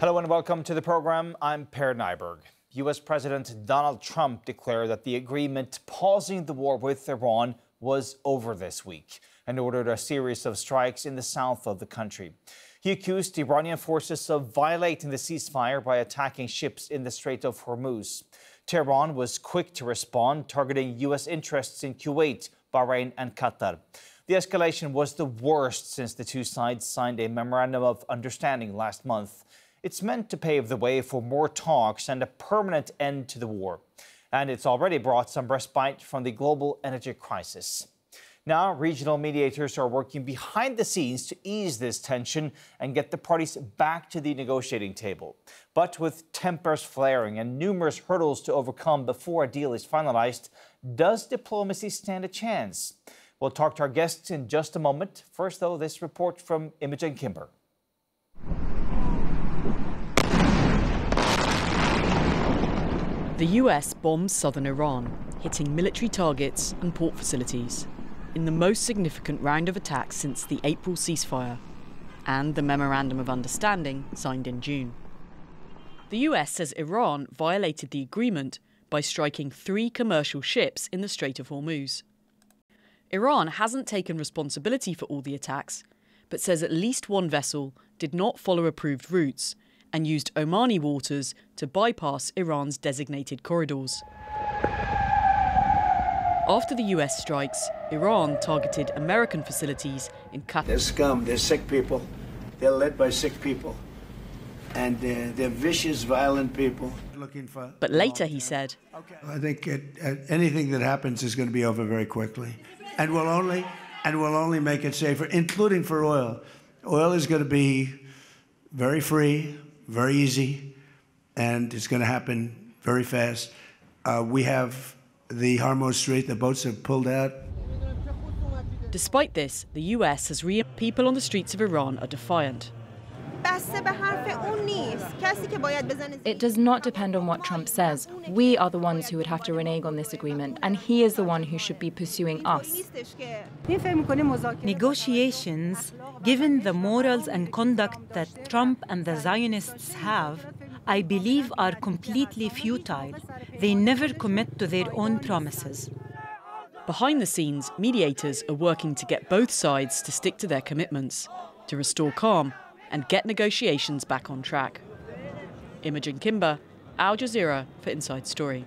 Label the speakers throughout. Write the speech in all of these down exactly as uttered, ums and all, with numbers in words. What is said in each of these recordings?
Speaker 1: Hello and welcome to the program. I'm Per Nyberg. U S President Donald Trump declared that the agreement pausing the war with Iran was over this week and ordered a series of strikes in the south of the country. He accused Iranian forces of violating the ceasefire by attacking ships in the Strait of Hormuz. Tehran was quick to respond, targeting U S interests in Kuwait, Bahrain and Qatar. The escalation was the worst since the two sides signed a memorandum of understanding last month. It's meant to pave the way for more talks and a permanent end to the war. And it's already brought some respite from the global energy crisis. Now, regional mediators are working behind the scenes to ease this tension and get the parties back to the negotiating table. But with tempers flaring and numerous hurdles to overcome before a deal is finalized, does diplomacy stand a chance? We'll talk to our guests in just a moment. First, though, this report from Imogen Kimber.
Speaker 2: The U S bombs southern Iran, hitting military targets and port facilities, in the most significant round of attacks since the April ceasefire and the Memorandum of Understanding signed in June. The U S says Iran violated the agreement by striking three commercial ships in the Strait of Hormuz. Iran hasn't taken responsibility for all the attacks, but says at least one vessel did not follow approved routes and used Omani waters to bypass Iran's designated corridors. After the U S strikes, Iran targeted American facilities in Qatar.
Speaker 3: They're scum, they're sick people. They're led by sick people. And they're, they're vicious, violent people. Looking for
Speaker 2: but later he said,
Speaker 3: I think it, uh, anything that happens is going to be over very quickly. And we'll only, and we'll only make it safer, including for oil. Oil is going to be very free, very easy, and it's going to happen very fast. Uh, we have the Hormuz Strait, the boats have pulled out.
Speaker 2: Despite this, the U S has re- people on the streets of Iran are defiant.
Speaker 4: It does not depend on what Trump says. We are the ones who would have to renege on this agreement, and he is the one who should be pursuing us.
Speaker 5: Negotiations, given the morals and conduct that Trump and the Zionists have, I believe are completely futile. They never commit to their own promises.
Speaker 2: Behind the scenes, mediators are working to get both sides to stick to their commitments, to restore calm and get negotiations back on track. Imogen Kimber, Al Jazeera for Inside Story.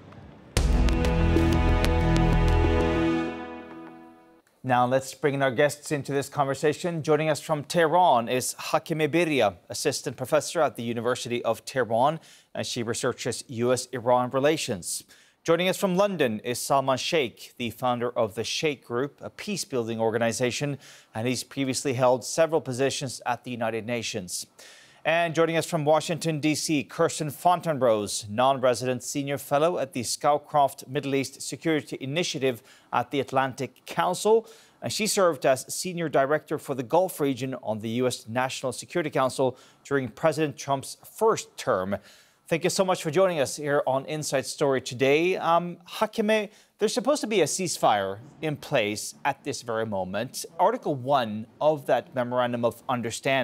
Speaker 1: Now let's bring in our guests into this conversation. Joining us from Tehran is Hakimeh Birya, assistant professor at the University of Tehran, and she researches U S Iran relations. Joining us from London is Salman Sheikh, the founder of the Sheikh Group, a peace-building organization, and he's previously held several positions at the United Nations. And joining us from Washington, D C, Kirsten Fontenrose, non-resident senior fellow at the Scowcroft Middle East Security Initiative at the Atlantic Council, and she served as senior director for the Gulf region on the U S National Security Council during President Trump's first term. Thank you so much for joining us here on Inside Story today. Um, Hakimeh, there's supposed to be a ceasefire in place at this very moment. Article one of that Memorandum of Understanding